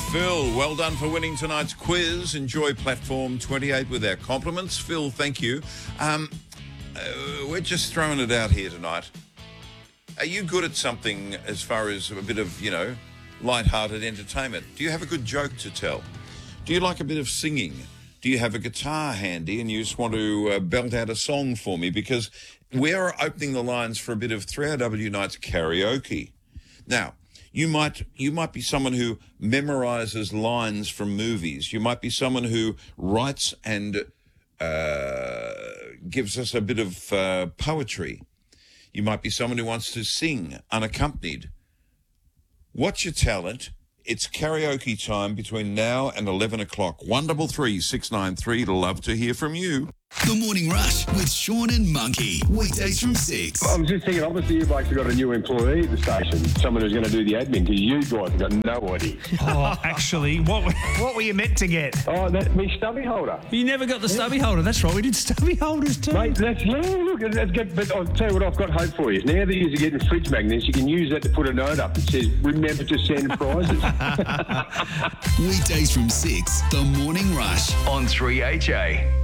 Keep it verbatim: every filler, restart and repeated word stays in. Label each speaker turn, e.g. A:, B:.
A: Phil, well done for winning tonight's quiz. Enjoy platform twenty-eight with our compliments. Phil, thank you. Um, uh, we're just throwing it out here tonight. Are you good at something as far as a bit of, you know, light-hearted entertainment? Do you have a good joke to tell? Do you like a bit of singing? Do you have a guitar handy and you just want to uh, belt out a song for me? Because we're opening the lines for a bit of three R W Nights karaoke. Now, you might you might be someone who memorizes lines from movies. You might be someone who writes and uh, gives us a bit of uh, poetry. You might be someone who wants to sing unaccompanied. What's your talent? It's karaoke time between now and eleven o'clock. one double three six nine three. Love to hear from you.
B: The Morning Rush with Sean and Monkey. Weekdays from six.
C: I was just thinking, obviously you guys have got a new employee at the station, someone who's going to do the admin, because you guys have got no idea.
D: Oh, actually, what what were you meant to get?
C: Oh, that's me stubby holder.
D: You never got the stubby holder. That's right, we did stubby holders too.
C: Mate, that's, yeah, look, that's good. But I'll tell you what, I've got hope for you. Now that you're getting fridge magnets, you can use that to put a note up that says, remember to send prizes.
B: Weekdays from six. The Morning Rush on three H A.